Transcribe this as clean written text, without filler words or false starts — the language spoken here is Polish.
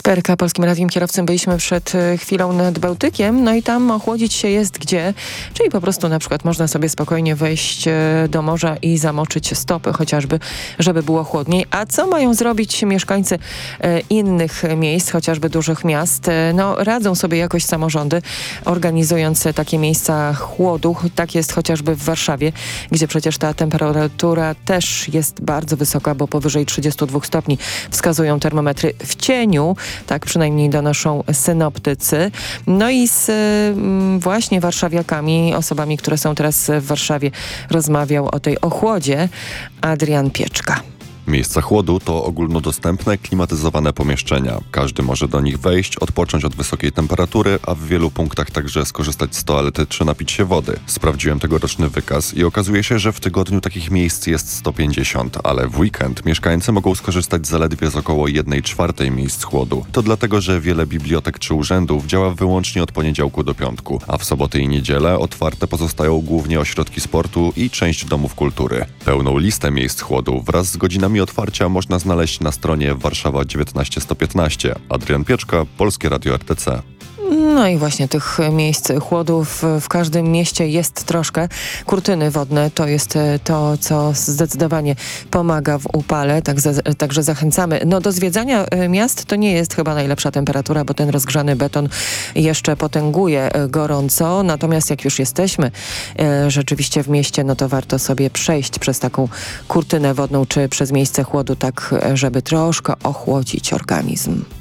Z PRK Polskim Radiem Kierowcym byliśmy przed chwilą nad Bałtykiem, no i tam ochłodzić się jest gdzie, czyli po prostu na przykład można sobie spokojnie wejść do morza i zamoczyć stopy chociażby, żeby było chłodniej. A co mają zrobić mieszkańcy innych miejsc, chociażby dużych miast? No radzą sobie jakoś samorządy, organizując takie miejsca chłodu. Tak jest chociażby w Warszawie, gdzie przecież ta temperatura też jest bardzo wysoka, bo powyżej 32 stopni wskazują termometry w cieniu. Tak przynajmniej donoszą synoptycy. No i z właśnie warszawiakami, osobami, które są teraz w Warszawie, rozmawiał o tej ochłodzie Adrian Pieczka. Miejsca chłodu to ogólnodostępne, klimatyzowane pomieszczenia. Każdy może do nich wejść, odpocząć od wysokiej temperatury, a w wielu punktach także skorzystać z toalety czy napić się wody. Sprawdziłem tegoroczny wykaz i okazuje się, że w tygodniu takich miejsc jest 150, ale w weekend mieszkańcy mogą skorzystać zaledwie z około 1/4 miejsc chłodu. To dlatego, że wiele bibliotek czy urzędów działa wyłącznie od poniedziałku do piątku, a w soboty i niedzielę otwarte pozostają głównie ośrodki sportu i część domów kultury. Pełną listę miejsc chłodu wraz z godzinami otwarcia można znaleźć na stronie Warszawa 19115. Adrian Pieczka, Polskie Radio RTC. No i właśnie tych miejsc chłodów w każdym mieście jest troszkę. Kurtyny wodne to jest to, co zdecydowanie pomaga w upale, także zachęcamy. No do zwiedzania miast to nie jest chyba najlepsza temperatura, bo ten rozgrzany beton jeszcze potęguje gorąco. Natomiast jak już jesteśmy rzeczywiście w mieście, no to warto sobie przejść przez taką kurtynę wodną czy przez miejsce chłodu, tak żeby troszkę ochłodzić organizm.